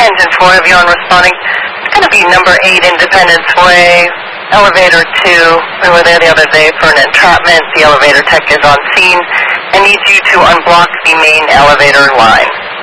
Engine 4, have you on responding? It's going to be number 8 Independence Way, elevator 2. We were there the other day for an entrapment. The elevator tech is on scene and needs you to unblock the main elevator line.